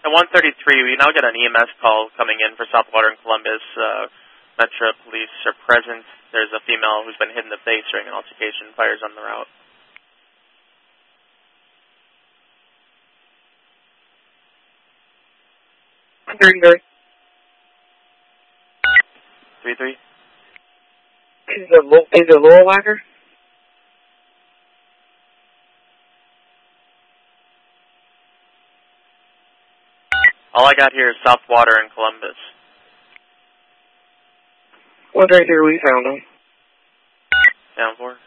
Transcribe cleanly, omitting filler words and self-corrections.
At 1:33, we now get an EMS call coming in for Southwater and Columbus. Metro Police are present. There's a female who's been hit in the face during an altercation. Fires on the route. During the 3-3. is the Laurel Whacker? All I got here is Southwater and Columbus. 133, we found him. Down 4.